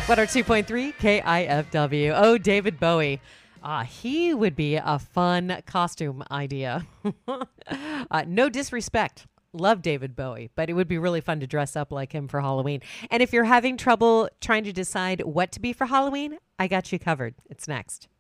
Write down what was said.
102.3 KIFW. Oh, David Bowie. He would be a fun costume idea. No disrespect. Love David Bowie, but it would be really fun to dress up like him for Halloween. And if you're having trouble trying to decide what to be for Halloween, I got you covered. It's next.